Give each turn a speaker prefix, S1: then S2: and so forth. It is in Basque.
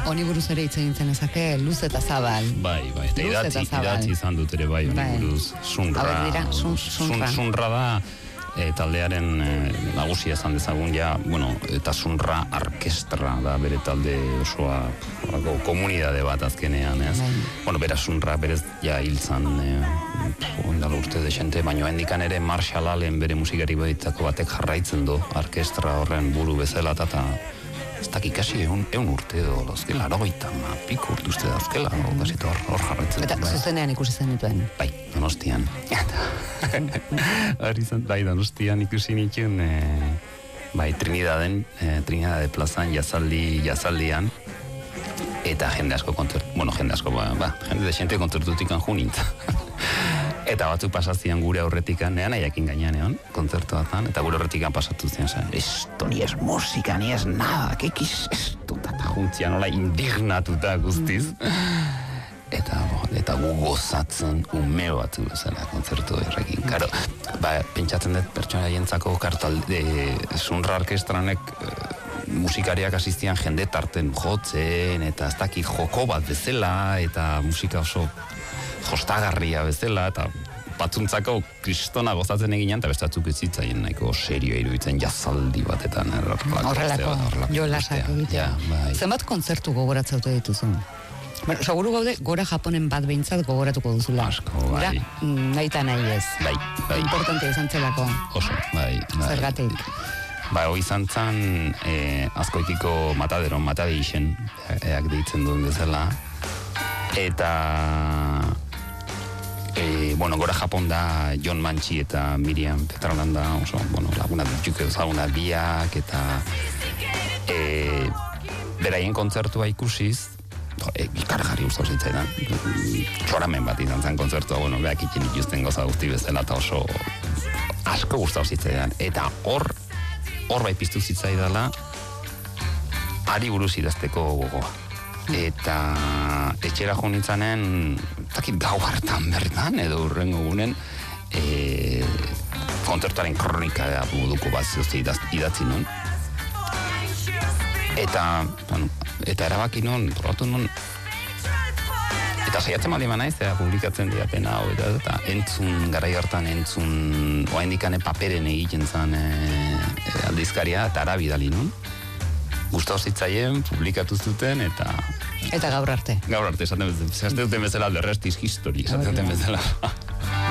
S1: Honi buruz ere hitz egin zenezake, luz eta zabal.
S2: Bai, eta idatzi izan dut ere bai, honi buruz. Sunra da, taldearen nagusia esan dezagun ja, eta Sunra Orkestra da bere talde osoa komunidade bat azkenean, ez? Bera Sunra berez ja hiltzan ondalo urte desente, baina hendikan ere Marshall Allen bere musikari baitako batek jarraitzen du orkestra horren buru bezala, eta ez dakik kasi egun urte edo dauzkela, 80 piko urte uste dauzkela, hor jarraitzen.
S1: Eta zuzenean ikusi zen dituen?
S2: Bai, Donostian. Bai, Donostian ikusi nituen, bai, Trinidade plazan jazaldian, eta jende asko jende desente kontzertutik anjunint. Eta batzuk pasazian gure aurretikan, nean aiakin gainean egon, kontzertu batan, eta gure aurretikan pasatu zian, esto ni es musika, ni es nada, kekis esto, eta juntzian nola indignatuta guztiz. Eta gu gozatzen umeo batzu bezala kontzertu horrekin. Karo, pentsatzen dut pertsona jentzako Sunra Orkestranek musikariak asistian jende tarten jotzen, eta ez dakit joko bat bezala, eta musika oso jostagarria bezala, eta batzuntzako kristona gozatzen eginan, eta bestatzuk ez zitzaien nahiko serioa iruditzen jazaldi batetan.
S1: Horrelako, jolasak egitea. Zenbat kontzertu gogoratzaute dituzun? Seguru gaude, gora Japonen bat behintzat gogoratuko duzula.
S2: Asko, bai.
S1: Nahi eta nahi ez.
S2: Bai.
S1: Importante izan zelako.
S2: Oso, bai.
S1: Zergatik.
S2: Hoi izan zan, Azkoitiko Matade isen, eak deitzen duen bezala. Eta, gora Japon da John Manchi eta Miriam Petralanda, oso, laguna dutxuke ezaguna biak, eta beraien kontzertua ikusiz, ikargarri guztau zitzaidan, txoramen bat izan zen kontzertua, behak ikin ikusten goza guzti bezala, eta oso asko guztau zitzaidan, eta hor bai piztu zitzaidala, ari buruz idazteko gogoa. Eta etxera jo nintzanen, takit gau hartan bertan, edo urrengo gunen, kontzertuaren kronika moduko bat idatzi nun. Eta erabaki nun, probatu nun, eta saiatzen bali naiz, publikatzen diapena, eta entzun, garai hartan entzun, oaindikane paperen egiten zen aldizkaria, eta arabidali nun. Gustau zitzaien, publikatu zuten, eta...
S1: Eta gaur arte.
S2: Gaur arte, esaten duten bezala, the rest is history, esaten duten bezala.